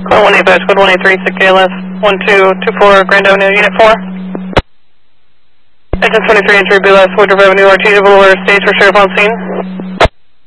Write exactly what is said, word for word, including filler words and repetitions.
Call one eight five, code one eight three, six K L S, one two two four, Grand Avenue, Unit four. Engine twenty-three, entry B L S, Woodruff Avenue, R T, double order, stage for sheriff on scene.